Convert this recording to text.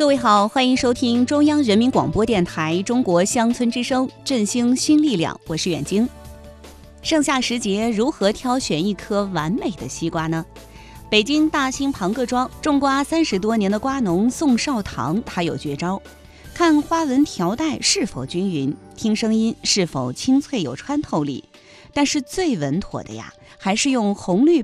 各位好，欢迎收听中央人民广播电台中国乡村之声振兴新力量，我是远晶。盛夏时节，如何挑选一颗完美的西瓜呢？北京大兴庞各庄种瓜30多年的瓜农宋少堂，他有绝招。看花纹条带是否均匀，听声音是否清脆有穿透力。但是最稳妥的呀，还是用红绿